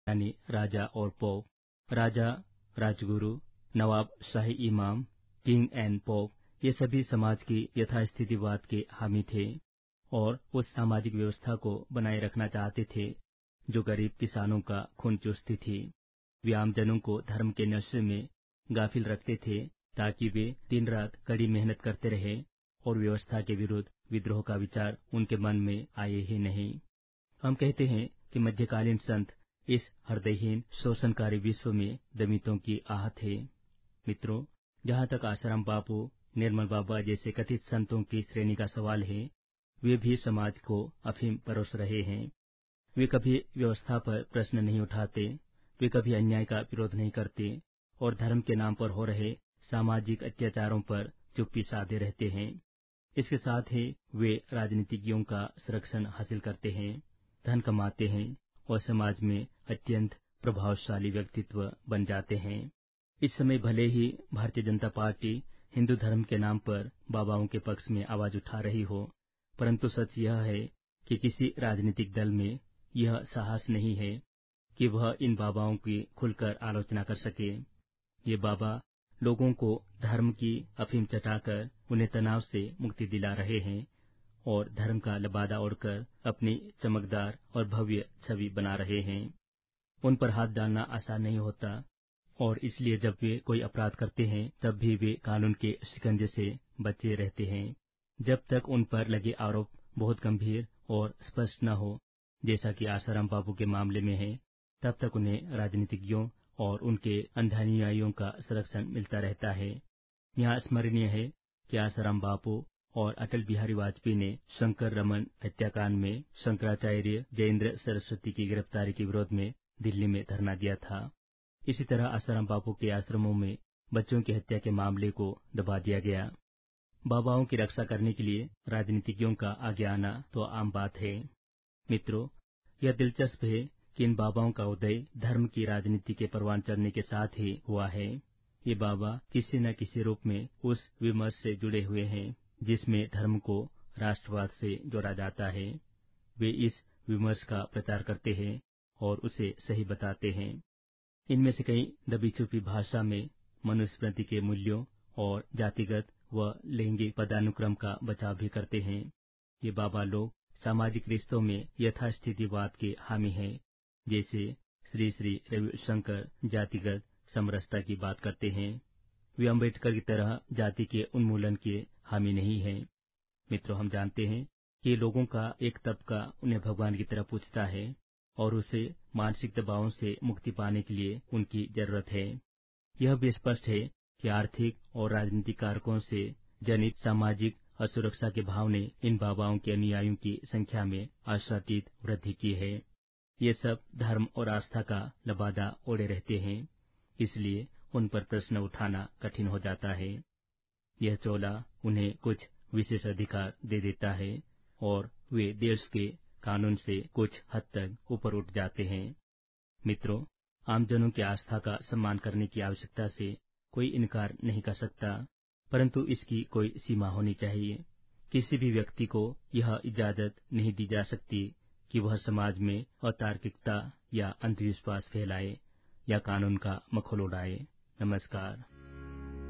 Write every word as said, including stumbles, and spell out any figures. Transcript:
यानी राजा और पोप, राजा, राजगुरु, नवाब, शाही इमाम, किंग एंड पोप, ये सभी समाज की यथास्थितिवाद के हामी थे और उस सामाजिक व्यवस्था को बनाए रखना चाहते थे जो गरीब किसानों का खून चूसती थी। वे आमजनों को धर्म के नशे में गाफिल रखते थे ताकि वे दिन रात कड़ी मेहनत करते रहे और व्यवस्था के विरुद्ध विद्रोह का विचार उनके मन में आए ही नहीं। हम कहते हैं कि मध्यकालीन संत इस हृदयहीन शोषणकारी विश्व में दमितों की आह थे। मित्रों, जहाँ तक आसाराम बापू, निर्मल बाबा जैसे कथित संतों की श्रेणी का सवाल है, वे भी समाज को अफीम परोस रहे हैं। वे कभी व्यवस्था पर प्रश्न नहीं उठाते, वे कभी अन्याय का विरोध नहीं करते और धर्म के नाम पर हो रहे सामाजिक अत्याचारों पर चुप्पी साधे रहते हैं। इसके साथ ही वे राजनीतिज्ञों का संरक्षण हासिल करते हैं, धन कमाते हैं और समाज में अत्यंत प्रभावशाली व्यक्तित्व बन जाते हैं। इस समय भले ही भारतीय जनता पार्टी हिंदू धर्म के नाम पर बाबाओं के पक्ष में आवाज उठा रही हो, परंतु सच यह है कि किसी राजनीतिक दल में यह साहस नहीं है कि वह इन बाबाओं की खुलकर आलोचना कर सके। ये बाबा लोगों को धर्म की अफीम चटाकर उन्हें तनाव से मुक्ति दिला रहे हैं और धर्म का लबादा ओढ़कर अपनी चमकदार और भव्य छवि बना रहे हैं। उन पर हाथ डालना आसान नहीं होता और इसलिए जब वे कोई अपराध करते हैं तब भी वे कानून के शिकंजे से बचे रहते हैं, जब तक उन पर लगे आरोप बहुत गंभीर और स्पष्ट न हो, जैसा कि आसाराम बापू के मामले में है। तब तक उन्हें राजनीतिज्ञों और उनके अंधानुयायियों का संरक्षण मिलता रहता है। यहाँ स्मरणीय है कि आसाराम बापू और अटल बिहारी वाजपेयी ने शंकर रमन हत्याकांड में शंकराचार्य जयेंद्र सरस्वती की गिरफ्तारी के विरोध में दिल्ली में धरना दिया था। इसी तरह आसाराम बापू के आश्रमों में बच्चों की हत्या के मामले को दबा दिया गया। बाबाओं की रक्षा करने के लिए राजनीतिज्ञों का आगे आना तो आम बात है। मित्रों, यह दिलचस्प है कि इन बाबाओं का उदय धर्म की राजनीति के परवान चढ़ने के साथ ही हुआ है। ये बाबा किसी न किसी रूप में उस विमर्श से जुड़े हुए हैं जिसमें धर्म को राष्ट्रवाद से जोड़ा जाता है। वे इस विमर्श का प्रचार करते हैं और उसे सही बताते हैं। इनमें से कई दबी छुपी भाषा में मनुस्मृति के मूल्यों और जातिगत व लैंगिक पदानुक्रम का बचाव भी करते हैं। ये बाबा लोग सामाजिक रिश्तों में यथास्थितिवाद के हामी हैं, जैसे श्री श्री रविशंकर जातिगत समरसता की बात करते हैं। वे अम्बेडकर की तरह जाति के उन्मूलन के हामी नहीं हैं। मित्रों, हम जानते हैं कि लोगों का एक तबका उन्हें भगवान की तरह पूछता है और उसे मानसिक दबावों से मुक्ति पाने के लिए उनकी जरूरत है। यह भी स्पष्ट है कि आर्थिक और राजनीतिक कारकों से जनित सामाजिक असुरक्षा के भाव ने इन बाबाओं के अनुयायियों की संख्या में आशातीत वृद्धि की है। ये सब धर्म और आस्था का लबादा ओढ़े रहते हैं, इसलिए उन पर प्रश्न उठाना कठिन हो जाता है। यह चोला उन्हें कुछ विशेष अधिकार दे देता है और वे देश के कानून से कुछ हद तक ऊपर उठ जाते हैं। मित्रों, आमजनों की आस्था का सम्मान करने की आवश्यकता से कोई इनकार नहीं कर सकता, परंतु इसकी कोई सीमा होनी चाहिए। किसी भी व्यक्ति को यह इजाजत नहीं दी जा सकती कि वह समाज में अतार्किकता या अंधविश्वास फैलाए या कानून का मखौल उड़ाए। नमस्कार।